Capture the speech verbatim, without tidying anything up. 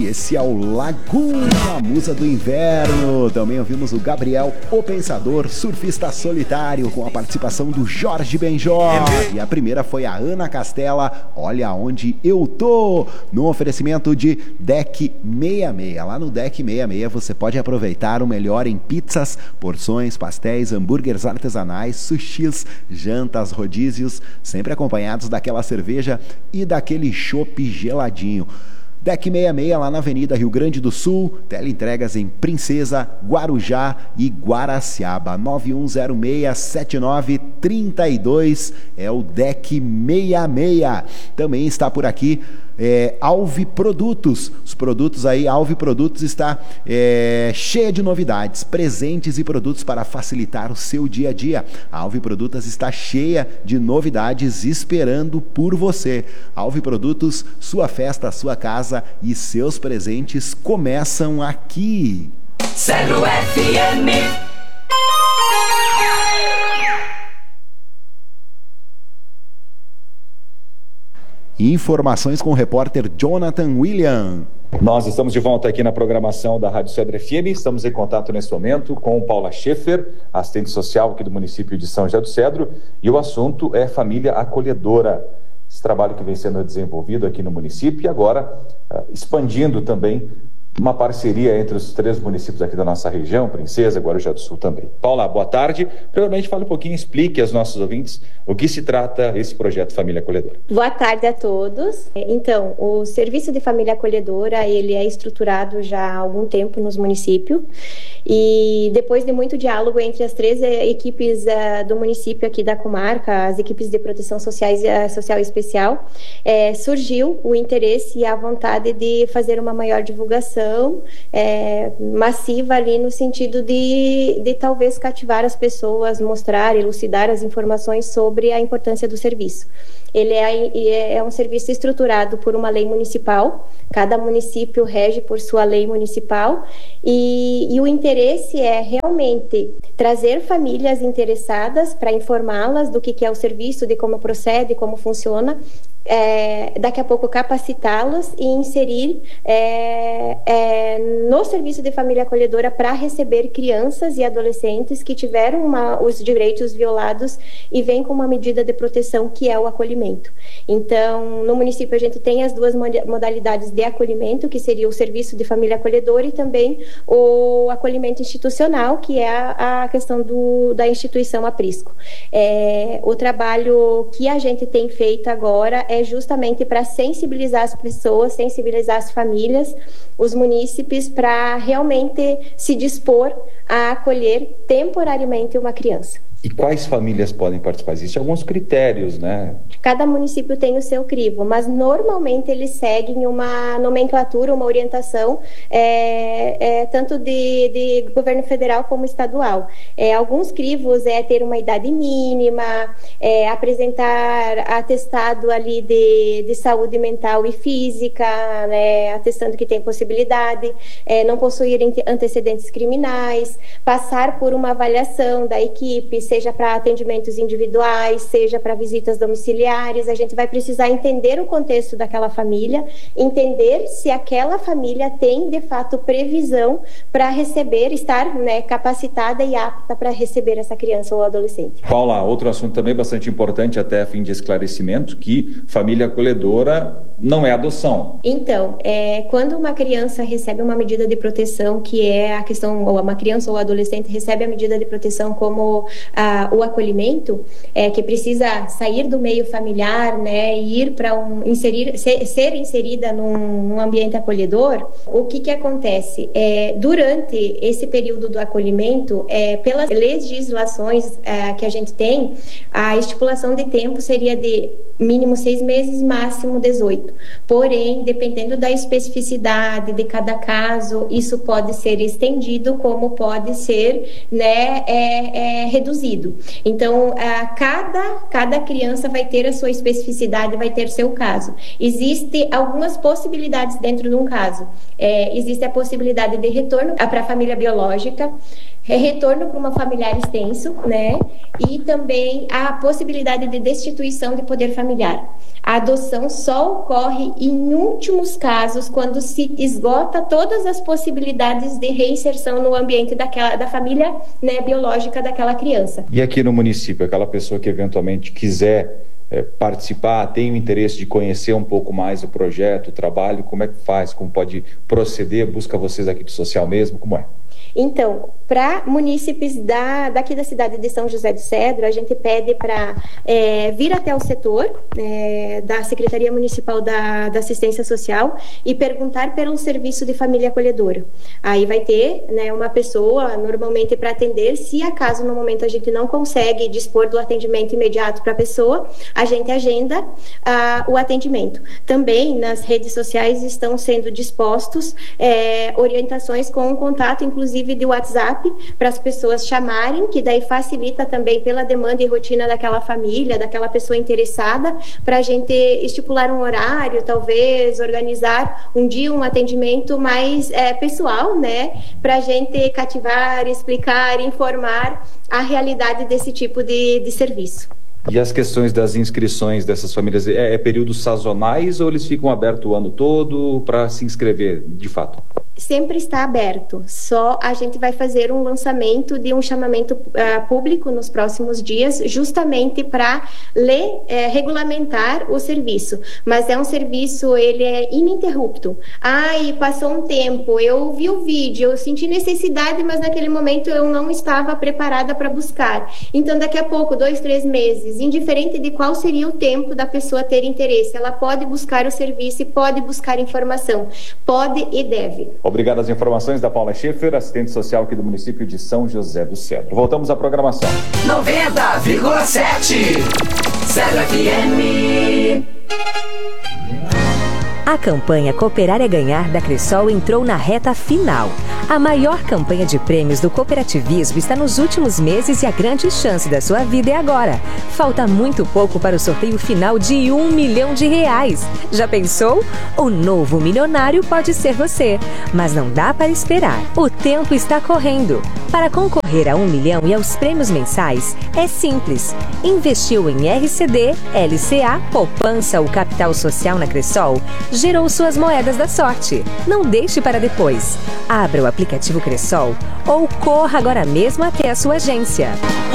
Esse é o Lagoon, a musa do inverno. Também ouvimos o Gabriel, o Pensador, surfista solitário, com a participação do Jorge Benjó. E a primeira foi a Ana Castela, Olha Onde Eu Tô, no oferecimento de Deck sessenta e seis. Lá no Deck sessenta e seis você pode aproveitar o melhor em pizzas, porções, pastéis, hambúrgueres artesanais, sushis, jantas, rodízios, sempre acompanhados daquela cerveja e daquele chopp geladinho. Deck sessenta e seis, lá na Avenida Rio Grande do Sul, teleentregas em Princesa, Guarujá e Guaraciaba. nove um zero seis, sete nove três dois é o Deck sessenta e seis. Também está por aqui é, Alvi Produtos. Os produtos aí, Alvi Produtos está é, cheia de novidades, presentes e produtos para facilitar o seu dia a dia. A Alvi Produtos está cheia de novidades esperando por você. Alvi Produtos, sua festa, sua casa e seus presentes começam aqui. Zero F M. Informações com o repórter Jonathan William. Nós estamos de volta aqui na programação da Rádio Cedro F M. Estamos em contato nesse momento com Paula Schaefer, assistente social aqui do município de São José do Cedro, e o assunto é família acolhedora. Esse trabalho que vem sendo desenvolvido aqui no município e agora expandindo também uma parceria entre os três municípios aqui da nossa região, Princesa, Guarujá do Sul também. Paula, boa tarde. Primeiramente, fale um pouquinho, explique aos nossos ouvintes o que se trata esse projeto Família Acolhedora. Boa tarde a todos. Então, o Serviço de Família Acolhedora, ele é estruturado já há algum tempo nos municípios e depois de muito diálogo entre as três equipes uh, do município aqui da comarca, as equipes de proteção sociais, uh, social e especial, uh, surgiu o interesse e a vontade de fazer uma maior divulgação É, massiva ali no sentido de, de talvez cativar as pessoas, mostrar, elucidar as informações sobre a importância do serviço. Ele é, é um serviço estruturado por uma lei municipal, cada município rege por sua lei municipal e, e o interesse é realmente trazer famílias interessadas para informá-las do que, que é o serviço, de como procede, como funciona, É, daqui a pouco capacitá-los e inserir é, é, no serviço de família acolhedora para receber crianças e adolescentes que tiveram uma, os direitos violados e vêm com uma medida de proteção que é o acolhimento. Então, no município a gente tem as duas modalidades de acolhimento, que seria o serviço de família acolhedora e também o acolhimento institucional, que é a, a questão do, da instituição aprisco. É, o trabalho que a gente tem feito agora é justamente para sensibilizar as pessoas, sensibilizar as famílias, os munícipes, para realmente se dispor a acolher temporariamente uma criança. E quais famílias podem participar? Existem alguns critérios, né? Cada município tem o seu crivo, mas normalmente eles seguem uma nomenclatura, uma orientação, é, é, tanto de, de governo federal como estadual. É, alguns crivos é ter uma idade mínima, é, apresentar atestado ali de, de saúde mental e física, né, atestando que tem possibilidade, é, não possuir antecedentes criminais, passar por uma avaliação da equipe, seja para atendimentos individuais, seja para visitas domiciliares. A gente vai precisar entender o contexto daquela família, entender se aquela família tem, de fato, previsão para receber, estar, né, capacitada e apta para receber essa criança ou adolescente. Paula, outro assunto também bastante importante, até a fim de esclarecimento, que família acolhedora não é adoção. Então, é, quando uma criança recebe uma medida de proteção, que é a questão, ou uma criança ou adolescente recebe a medida de proteção como a, o acolhimento, é, que precisa sair do meio familiar, né, e ir para um, inserir, ser, ser inserida num, num ambiente acolhedor, o que que acontece? É, durante esse período do acolhimento, é, pelas legislações é, que a gente tem, a estipulação de tempo seria de mínimo seis meses, máximo dezoito. Porém, dependendo da especificidade de cada caso, isso pode ser estendido, como pode ser, né, é, é, reduzido. Então, a cada, cada criança vai ter a sua especificidade, vai ter seu caso. Existem algumas possibilidades dentro de um caso. É, existe a possibilidade de retorno para a família biológica, retorno para uma familiar extenso, né? E também a possibilidade de destituição de poder familiar. A adoção só ocorre em últimos casos, quando se esgota todas as possibilidades de reinserção no ambiente daquela, da família, né, biológica daquela criança. E aqui no município, aquela pessoa que eventualmente quiser é, participar, tem o interesse de conhecer um pouco mais o projeto, o trabalho, como é que faz, como pode proceder, busca vocês aqui do social mesmo, como é? Então, para munícipes da, daqui da cidade de São José do Cedro, a gente pede para é, vir até o setor é, da Secretaria Municipal da, da Assistência Social e perguntar pelo serviço de família acolhedora. Aí vai ter, né, uma pessoa, normalmente, para atender. Se acaso, no momento, a gente não consegue dispor do atendimento imediato para a pessoa, a gente agenda ah, o atendimento. Também, nas redes sociais, estão sendo dispostos é, orientações com um contato, inclusive, de WhatsApp, para as pessoas chamarem, que daí facilita também pela demanda e rotina daquela família, daquela pessoa interessada, para a gente estipular um horário, talvez organizar um dia, um atendimento mais é, pessoal, né, para a gente cativar, explicar, informar a realidade desse tipo de, de serviço. E as questões das inscrições dessas famílias, é, é períodos sazonais ou eles ficam abertos o ano todo para se inscrever, de fato? Sempre está aberto, só a gente vai fazer um lançamento de um chamamento uh, público nos próximos dias, justamente para eh, regulamentar o serviço, mas é um serviço, ele é ininterrupto. Ai, passou um tempo, eu vi o vídeo, eu senti necessidade, mas naquele momento eu não estava preparada para buscar, então daqui a pouco, dois, três meses, indiferente de qual seria o tempo da pessoa ter interesse, ela pode buscar o serviço e pode buscar informação, pode e deve. Obrigado às informações da Paula Schiffer, assistente social aqui do município de São José do Cedro. Voltamos à programação. noventa vírgula sete Cedro F M. A campanha Cooperar é Ganhar da Cressol entrou na reta final. A maior campanha de prêmios do cooperativismo está nos últimos meses e a grande chance da sua vida é agora. Falta muito pouco para o sorteio final de um milhão de reais. Já pensou? O novo milionário pode ser você. Mas não dá para esperar. O tempo está correndo. Para concorrer a um milhão e aos prêmios mensais, é simples. Investiu em R C D, L C A, poupança ou capital social na Cressol, gerou suas moedas da sorte. Não deixe para depois. Abra o aplicativo Cressol ou corra agora mesmo até a sua agência.